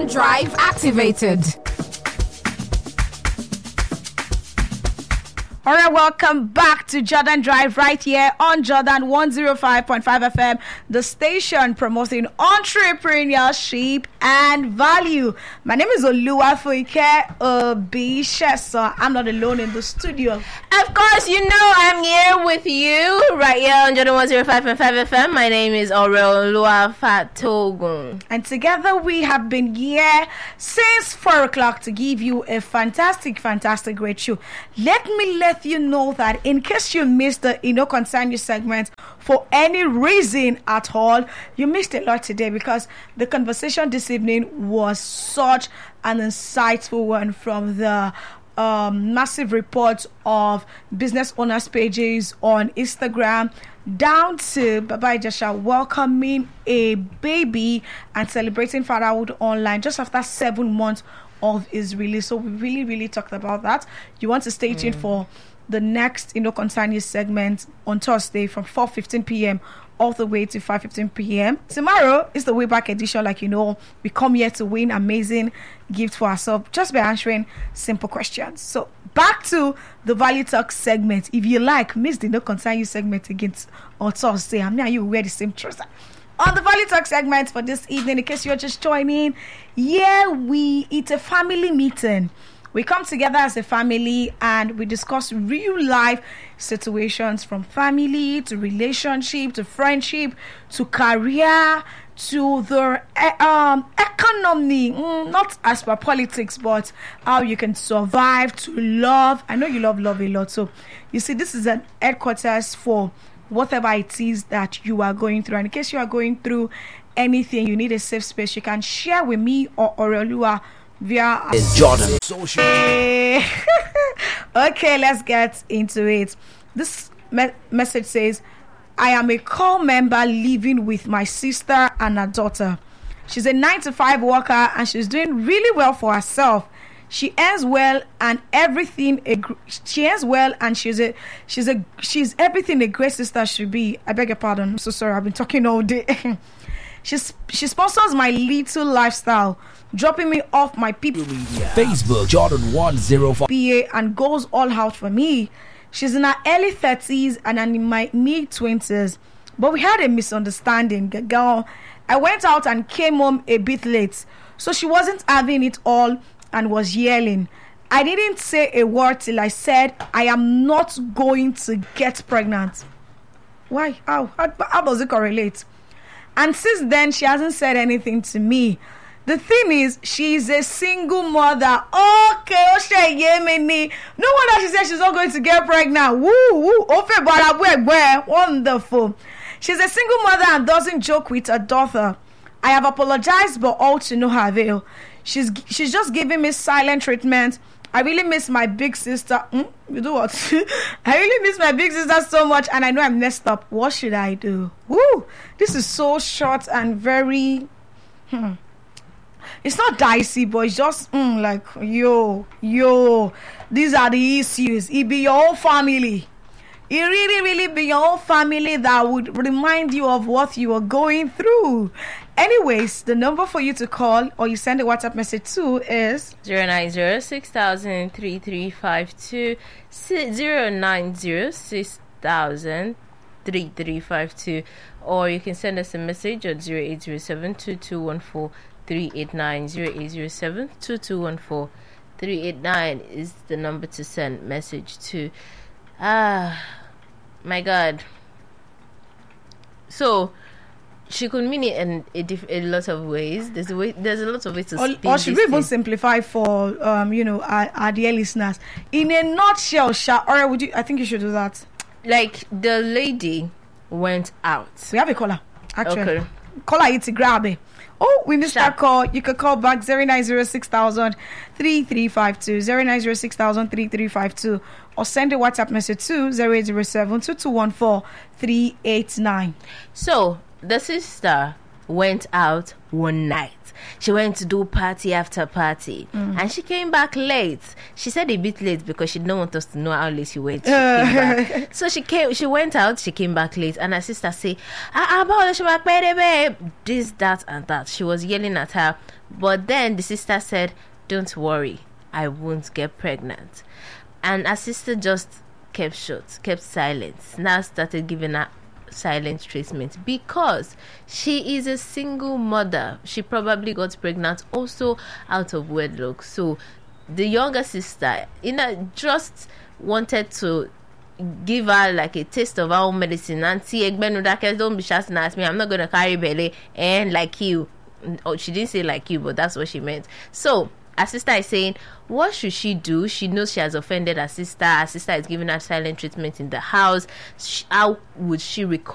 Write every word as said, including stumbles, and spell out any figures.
Jordan Drive activated. All right, welcome back to Jordan Drive right here on Jordan one oh five point five F M, the station promoting entrepreneurship and value. My name is Oluwafoike Obishesa. I'm not alone in the studio. Of course, you know I'm here with you right here on Jordan one oh five point five F M. My name is Aurel Oluwafatogun. And together we have been here since four o'clock to give you a fantastic, fantastic, great show. Let me let you know that in case you missed the You Know Concern You segment for any reason at all, you missed a lot today because the conversation this evening was such an insightful one from the um, massive reports of business owners pages on Instagram down to Baba Ijesha welcoming a baby and celebrating fatherhood online just after seven months of his release. So we really, really talked about that. You want to stay tuned mm. for the next You Know Concern You segment on Thursday from four fifteen p.m. all the way to five fifteen p.m. Tomorrow is the way back edition. Like you know, we come here to win amazing gifts for ourselves just by answering simple questions. So back to the Value Talk segment. If you like, miss the You Know Concern You segment again on Thursday. I'm here, you wear the same trouser. On the Value Talk segment for this evening, in case you're just joining, yeah, we it's a family meeting. We come together as a family and we discuss real life situations from family to relationship to friendship to career to the um, economy, mm, not as per politics, but how you can survive, to love. I know you love love a lot. So you see, this is an headquarters for whatever it is that you are going through. And in case you are going through anything, you need a safe space, you can share with me or Orelua via Jordan. Okay, let's get into it. This me- message says, I am a core member living with my sister and her daughter. She's a nine to five worker and she's doing really well for herself. She earns well and everything a gr- she earns well and she's a she's a she's everything a great sister should be. I beg your pardon. I'm so sorry. I've been talking all day. She's she sponsors my little lifestyle, dropping me off my people Facebook Jordan one oh five P A and goes all out for me. She's in her early thirties and I'm in my mid twenties, but we had a misunderstanding. Girl, I went out and came home a bit late, so she wasn't having it all and was yelling. I didn't say a word till I said I am not going to get pregnant. Why? How? How, how does it correlate? And since then, she hasn't said anything to me. The thing is, she's a single mother. Okay, Oshe Yemeni. No wonder she said she's not going to get pregnant. Woo, woo. Wonderful. She's a single mother and doesn't joke with her daughter. I have apologized, but all to no avail. She's she's just giving me silent treatment. I really miss my big sister. Mm, you do what? I really miss my big sister so much, and I know I messed up. What should I do? Woo! This is so short and very. Hmm. It's not dicey, but it's just mm, like yo, yo. These are the issues. It be your whole family. It really, really be your whole family that would remind you of what you are going through. Anyways, the number for you to call or you send a WhatsApp message to is zero nine zero six thousand three three five two zero nine zero six thousand three three five two, or you can send us a message at zero eight zero seven two two one four three eight nine. zero eight zero seven two two one four three eight nine is the number to send message to. Ah, my God. So she could mean it in a, diff- a lot of ways. There's a way. There's a lot of ways to or, spin or should this we even thing. simplify for um you know our, our dear listeners in a nutshell? Sha, or would you? I think you should do that. Like the lady went out. We have a caller. Actually, Okay. caller it grab it. Oh, we missed Sharp. that call. You could call back zero nine zero six thousand three three five two zero nine zero six thousand three three five two, or send a WhatsApp message to zero eight zero seven two two one four three eight nine. So the sister went out one night. She went to do party after party, mm. and she came back late. She said a bit late because she didn't want us to know how late she went. She uh. came back. So she came. She went out. She came back late, and her sister say, "Ah, ah, this, that, and that." She was yelling at her, but then the sister said, "Don't worry, I won't get pregnant." And her sister just kept shut, kept silent. Now started giving her silent treatment because she is a single mother. She probably got pregnant also out of wedlock. So the younger sister, you know, just wanted to give her like a taste of her own medicine and see, don't be shouting at me, I'm not gonna carry belly and like you. Oh, she didn't say like you, but that's what she meant. So her sister is saying, what should she do? She knows she has offended her sister. Her sister is giving her silent treatment in the house. She, how would she recover?